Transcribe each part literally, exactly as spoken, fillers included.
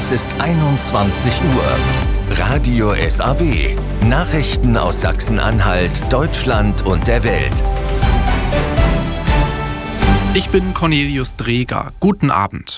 Es ist einundzwanzig Uhr. Radio S A W. Nachrichten aus Sachsen-Anhalt, Deutschland und der Welt. Ich bin Cornelius Dreger. Guten Abend.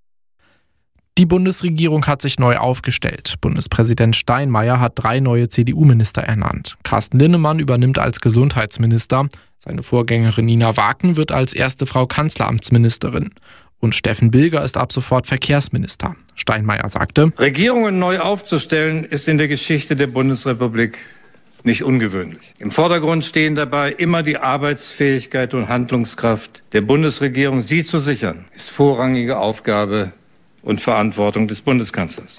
Die Bundesregierung hat sich neu aufgestellt. Bundespräsident Steinmeier hat drei neue C D U-Minister ernannt. Carsten Linnemann übernimmt als Gesundheitsminister. Seine Vorgängerin Nina Waken wird als erste Frau Kanzleramtsministerin. Und Steffen Bilger ist ab sofort Verkehrsminister. Steinmeier sagte: Regierungen neu aufzustellen ist in der Geschichte der Bundesrepublik nicht ungewöhnlich. Im Vordergrund stehen dabei immer die Arbeitsfähigkeit und Handlungskraft der Bundesregierung. Sie zu sichern, ist vorrangige Aufgabe und Verantwortung des Bundeskanzlers.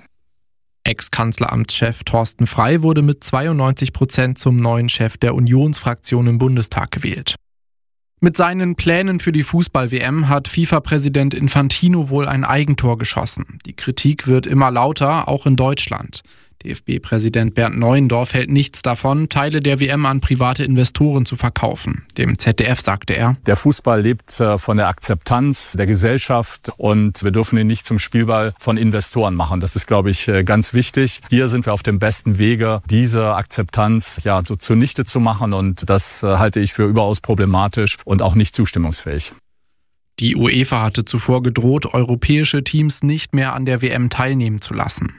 Ex-Kanzleramtschef Thorsten Frey wurde mit zweiundneunzig Prozent zum neuen Chef der Unionsfraktion im Bundestag gewählt. Mit seinen Plänen für die Fußball-W M hat FIFA-Präsident Infantino wohl ein Eigentor geschossen. Die Kritik wird immer lauter, auch in Deutschland. D F B-Präsident Bernd Neuendorf hält nichts davon, Teile der W M an private Investoren zu verkaufen. Dem Z D F sagte er: Der Fußball lebt von der Akzeptanz der Gesellschaft und wir dürfen ihn nicht zum Spielball von Investoren machen. Das ist, glaube ich, ganz wichtig. Hier sind wir auf dem besten Wege, diese Akzeptanz ja so zunichte zu machen, und das halte ich für überaus problematisch und auch nicht zustimmungsfähig. Die UEFA hatte zuvor gedroht, europäische Teams nicht mehr an der W M teilnehmen zu lassen.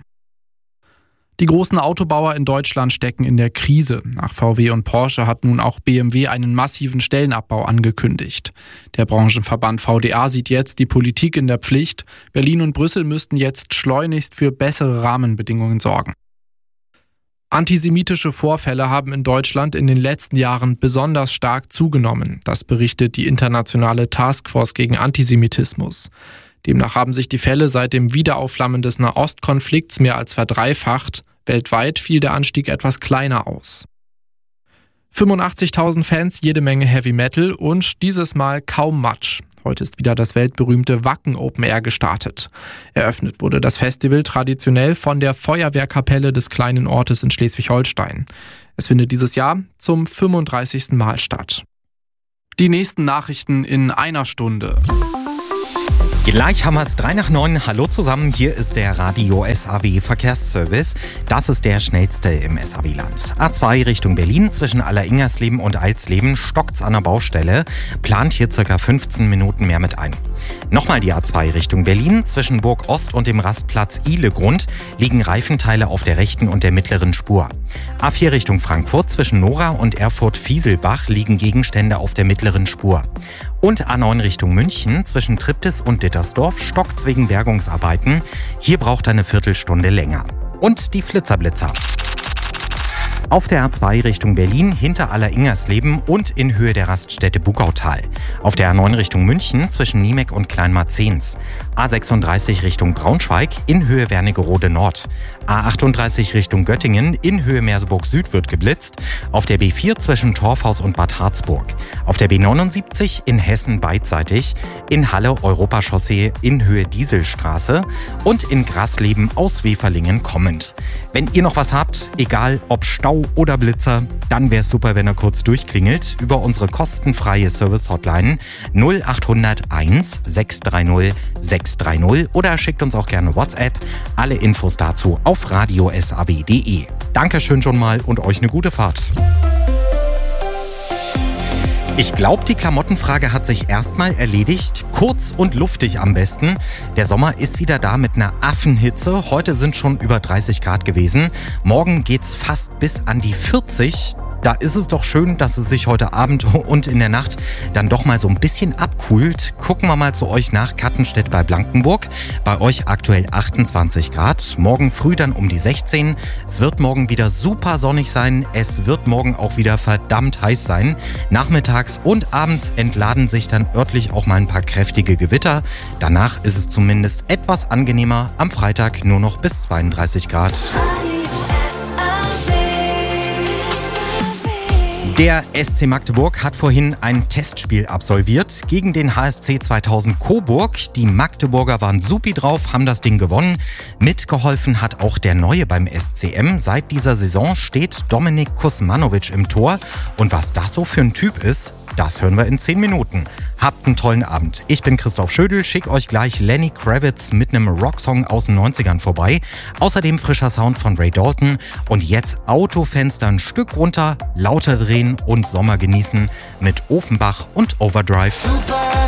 Die großen Autobauer in Deutschland stecken in der Krise. Nach V W und Porsche hat nun auch B M W einen massiven Stellenabbau angekündigt. Der Branchenverband V D A sieht jetzt die Politik in der Pflicht. Berlin und Brüssel müssten jetzt schleunigst für bessere Rahmenbedingungen sorgen. Antisemitische Vorfälle haben in Deutschland in den letzten Jahren besonders stark zugenommen. Das berichtet die internationale Taskforce gegen Antisemitismus. Demnach haben sich die Fälle seit dem Wiederaufflammen des Nahostkonflikts mehr als verdreifacht. Weltweit fiel der Anstieg etwas kleiner aus. fünfundachtzigtausend Fans, jede Menge Heavy Metal und dieses Mal kaum Matsch. Heute ist wieder das weltberühmte Wacken Open Air gestartet. Eröffnet wurde das Festival traditionell von der Feuerwehrkapelle des kleinen Ortes in Schleswig-Holstein. Es findet dieses Jahr zum fünfunddreißigsten Mal statt. Die nächsten Nachrichten in einer Stunde. Gleich haben wir es drei nach neun. Hallo zusammen, hier ist der Radio S A W Verkehrsservice. Das ist der schnellste im S A W-Land. A zwei Richtung Berlin, zwischen Alleringersleben und Alsleben stockt's an der Baustelle. Plant hier circa fünfzehn Minuten mehr mit ein. Nochmal die A zwei Richtung Berlin, zwischen Burg Ost und dem Rastplatz Ihlegrund liegen Reifenteile auf der rechten und der mittleren Spur. A vier Richtung Frankfurt, zwischen Nora und Erfurt-Fieselbach liegen Gegenstände auf der mittleren Spur. Und A neun Richtung München, zwischen Triptis und Dittersdorf stockt's wegen Bergungsarbeiten. Hier braucht er eine Viertelstunde länger. Und die Flitzerblitzer. Auf der A zwei Richtung Berlin hinter Alleringersleben und in Höhe der Raststätte Bugautal. Auf der A neun Richtung München zwischen Niemek und Kleinmarzens. A sechsunddreißig Richtung Braunschweig in Höhe Wernigerode Nord. A achtunddreißig Richtung Göttingen in Höhe Merseburg Süd wird geblitzt. Auf der B vier zwischen Torfhaus und Bad Harzburg. Auf der B neunundsiebzig in Hessen beidseitig. In Halle Europachaussee in Höhe Dieselstraße. Und in Grasleben aus Weferlingen kommend. Wenn ihr noch was habt, egal ob Stau oder Blitzer, dann wäre es super, wenn ihr kurz durchklingelt über unsere kostenfreie Service-Hotline null acht null null eins sechs drei null sechs drei null oder schickt uns auch gerne WhatsApp. Alle Infos dazu auf radio s a w punkt d e. Dankeschön schon mal und euch eine gute Fahrt. Ich glaube, die Klamottenfrage hat sich erstmal erledigt. Kurz und luftig am besten. Der Sommer ist wieder da mit einer Affenhitze. Heute sind schon über dreißig Grad gewesen. Morgen geht's fast bis an die vierzig. Da ist es doch schön, dass es sich heute Abend und in der Nacht dann doch mal so ein bisschen abkühlt. Gucken wir mal zu euch nach Kattenstedt bei Blankenburg. Bei euch aktuell achtundzwanzig Grad. Morgen früh dann um die sechzehn. Es wird morgen wieder super sonnig sein. Es wird morgen auch wieder verdammt heiß sein. Nachmittags und abends entladen sich dann örtlich auch mal ein paar kräftige Gewitter. Danach ist es zumindest etwas angenehmer. Am Freitag nur noch bis zweiunddreißig Grad. Der S C Magdeburg hat vorhin ein Testspiel absolviert gegen den H S C zweitausend Coburg. Die Magdeburger waren supi drauf, haben das Ding gewonnen. Mitgeholfen hat auch der Neue beim S C M. Seit dieser Saison steht Dominik Kusmanovic im Tor. Und was das so für ein Typ ist, Das hören wir in zehn Minuten. Habt einen tollen Abend. Ich bin Christoph Schödel, schick euch gleich Lenny Kravitz mit einem Rocksong aus den neunzigern vorbei. Außerdem frischer Sound von Ray Dalton. Und jetzt Autofenster ein Stück runter, lauter drehen und Sommer genießen mit Ofenbach und Overdrive. Super.